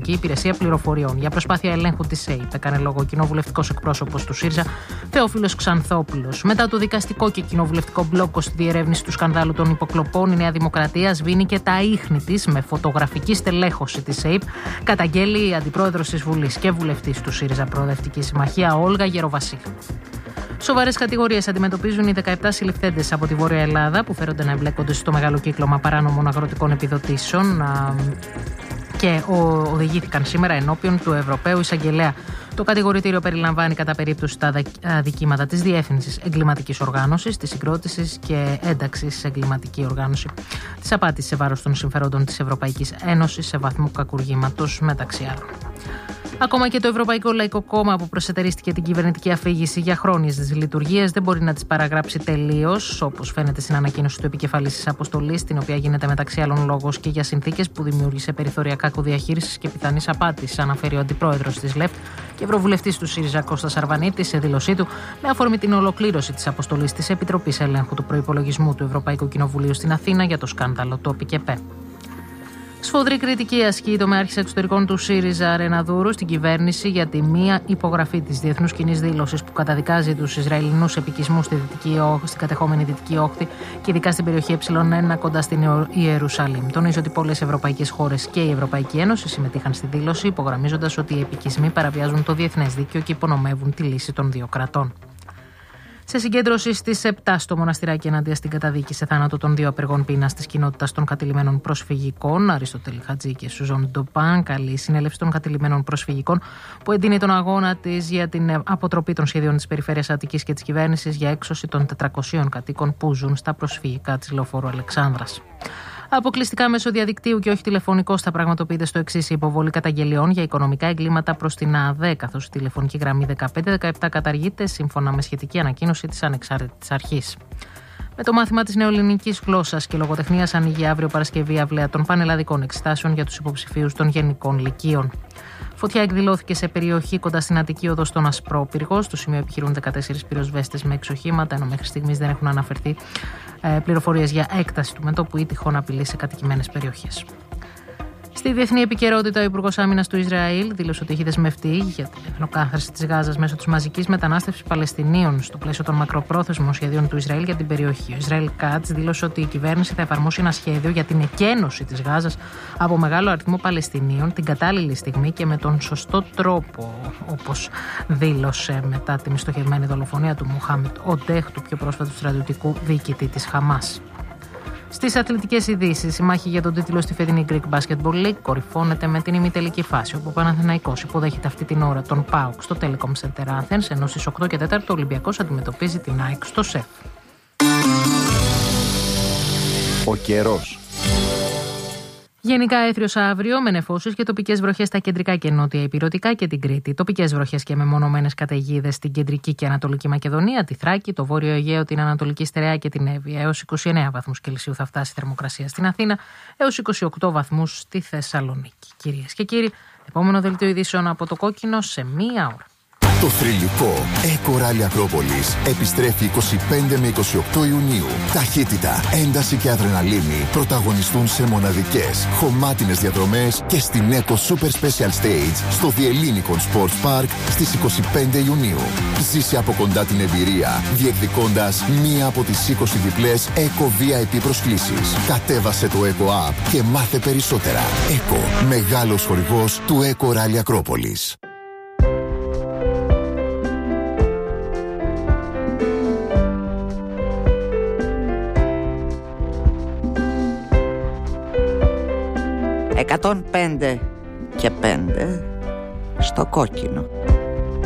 Εθνική Υπηρεσία Πληροφοριών για προσπάθεια ελέγχου της ΣΕΙΠ. Έκανε λόγο ο κοινοβουλευτικός εκπρόσωπος του ΣΥΡΙΖΑ, Θεόφιλος Ξανθόπουλος. Μετά το δικαστικό και κοινοβουλευτικό μπλόκο στη διερεύνηση του σκανδάλου των υποκλοπών, η Νέα Δημοκρατία σβήνει και τα ίχνη της με φωτογραφική στελέχωση της ΣΕΙΠ, καταγγέλει η αντιπρόεδρος της Βουλής και βουλευτής του ΣΥΡΙΖΑ Προοδευτική Συμμαχία, Όλγα Γεροβασίλου. Σοβαρές κατηγορίες αντιμετωπίζουν οι 17 συλληφθέντες από τη Βόρεια Ελλάδα που φέρονται να εμπλέκονται στο μεγάλο κύκλωμα παράνομων αγροτικών επιδοτήσεων και οδηγήθηκαν σήμερα ενώπιον του Ευρωπαίου Εισαγγελέα. Το κατηγορητήριο περιλαμβάνει κατά περίπτωση τα αδικήματα της διεύθυνσης εγκληματικής οργάνωσης, της συγκρότησης και ένταξης σε εγκληματική οργάνωση, της απάτης σε βάρος των συμφερόντων της Ευρωπαϊκής Ένωσης σε βαθμό κακουργήματος, μεταξύ άλλων. Ακόμα και το Ευρωπαϊκό Λαϊκό Κόμμα, που προσετερίστηκε την κυβερνητική αφήγηση για χρόνιες δυσλειτουργίες, δεν μπορεί να τις παραγράψει τελείως, όπως φαίνεται στην ανακοίνωση του επικεφαλής της αποστολής, στην οποία γίνεται μεταξύ άλλων λόγος και για συνθήκες που δημιούργησε περιθωριακά κακοδιαχείρισης και πιθανής απάτης, αναφέρει ο αντιπρόεδρος της ΛΕΦΤ και ευρωβουλευτής του ΣΥΡΙΖΑ Κώστας Αρβανίτης σε δήλωσή του, με αφορμή την ολοκλήρωση της αποστολής της Επιτροπής Ελέγχου του Προϋπολογισμού του Ευρωπαϊκού Κοινοβουλίου στην Αθήνα για το σκάνδαλο του ΟΠΙΚΕΠΕ. Σφοδρή κριτική ασκεί η τομεάρχης εξωτερικών του ΣΥΡΙΖΑ Ρεναδούρου στην κυβέρνηση για τη μία υπογραφή της διεθνούς κοινής δήλωσης που καταδικάζει τους Ισραηλινούς επικισμούς στην κατεχόμενη Δυτική Όχθη και ειδικά στην περιοχή Ε1 κοντά στην Ιερουσαλήμ. Τονίζει ότι πολλές ευρωπαϊκές χώρες και η Ευρωπαϊκή Ένωση συμμετείχαν στη δήλωση, υπογραμμίζοντας ότι οι επικισμοί παραβιάζουν το διεθνές δίκαιο και υπονομεύουν τη λύση των δύο κρατών. Σε συγκέντρωση στις 7 στο μοναστηράκι εναντίον στην καταδίκη σε θάνατο των δύο απεργών πείνας της κοινότητας των κατηλημένων προσφυγικών, Αριστοτέλη Χατζή και Σουζόν Ντοπάν, καλή συνέλευση των κατηλημένων προσφυγικών που εντείνει τον αγώνα της για την αποτροπή των σχεδίων της Περιφέρειας Αττικής και της κυβέρνησης για έξωση των 400 κατοίκων που ζουν στα προσφυγικά της Λεωφόρου Αλεξάνδρας. Αποκλειστικά μέσω διαδικτύου και όχι τηλεφωνικός θα πραγματοποιείται στο εξής: η υποβολή καταγγελιών για οικονομικά εγκλήματα προς την ΑΔΕ, καθώς η τηλεφωνική γραμμή 1517 καταργείται σύμφωνα με σχετική ανακοίνωση της Ανεξάρτητης Αρχής. Με το μάθημα της νεοελληνικής γλώσσας και λογοτεχνίας ανοίγει αύριο Παρασκευή αυλαία των πανελλαδικών εξετάσεων για τους υποψηφίους των γενικών λυκείων. Φωτιά εκδηλώθηκε σε περιοχή κοντά στην Αττική Οδό στον Ασπρόπυργο. Στο σημείο επιχειρούν 14 πυροσβέστες με εξοχήματα, ενώ μέχρι στιγμής δεν έχουν αναφερθεί πληροφορίες για έκταση του μετώπου ή τυχόν απειλή σε κατοικημένες περιοχές. Στη διεθνή επικαιρότητα, ο Υπουργός Άμυνας του Ισραήλ δήλωσε ότι έχει δεσμευτεί για την εθνοκάθαρση της Γάζας μέσω της μαζικής μετανάστευσης Παλαιστινίων στο πλαίσιο των μακροπρόθεσμων σχεδίων του Ισραήλ για την περιοχή. Ο Ισραήλ Κάτς δήλωσε ότι η κυβέρνηση θα εφαρμόσει ένα σχέδιο για την εκένωση της Γάζας από μεγάλο αριθμό Παλαιστινίων την κατάλληλη στιγμή και με τον σωστό τρόπο, όπως δήλωσε μετά την στοχευμένη δολοφονία του Μοχάμετ Οντέχ, του πιο πρόσφατου στρατιωτικού διοικητή της Χαμάς. Στις αθλητικές ειδήσεις, η μάχη για τον τίτλο στη φετινή Greek Basketball League κορυφώνεται με την ημιτελική φάση, όπου ο Παναθηναϊκός υποδέχεται αυτή την ώρα τον ΠΑΟΚ στο Telecom Center Athens, ενώ στις 8 και 4 ο Ολυμπιακός αντιμετωπίζει την ΑΕΚ στο ΣΕΦ. Ο καιρός. Γενικά έθριος αύριο, με νεφώσεις και τοπικές βροχές στα κεντρικά και νότια ηπειρωτικά και την Κρήτη. Τοπικές βροχές και μεμονωμένες καταιγίδες στην κεντρική και ανατολική Μακεδονία, τη Θράκη, το Βόρειο Αιγαίο, την Ανατολική Στερεά και την Εύβοια. Έως 29 βαθμούς Κελσίου θα φτάσει η θερμοκρασία στην Αθήνα, έως 28 βαθμούς στη Θεσσαλονίκη. Κυρίες και κύριοι, επόμενο δελτίο ειδήσεων από το Κόκκινο σε μία ώρα. Το θρυλικό Eco Rally Ακρόπολης επιστρέφει 25 με 28 Ιουνίου. Ταχύτητα, ένταση και αδρεναλίνη πρωταγωνιστούν σε μοναδικές, χωμάτινες διαδρομές και στην Eco Super Special Stage στο The Ellinikon Sports Park στις 25 Ιουνίου. Ζήσε από κοντά την εμπειρία, διεκδικώντας μία από τις 20 διπλές Eco VIP προσκλήσεις. Κατέβασε το Eco App και μάθε περισσότερα. Eco, μεγάλος χορηγός του Eco Rally Ακρόπολης. «105 και 5 στο Κόκκινο».